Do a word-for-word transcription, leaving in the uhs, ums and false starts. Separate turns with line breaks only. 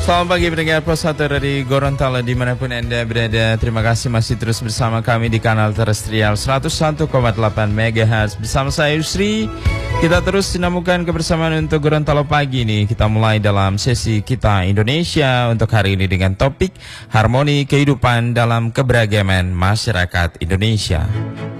Selamat pagi pendengar Pos satu dari Gorontalo dimanapun Anda berada. Terima kasih masih terus bersama kami di kanal terestrial seratus satu koma delapan megahertz. Bersama saya Yusri, kita terus dinamakan kebersamaan untuk Gorontalo pagi ini. Kita mulai dalam sesi Kita Indonesia untuk hari ini dengan topik harmoni kehidupan dalam keberagaman masyarakat Indonesia.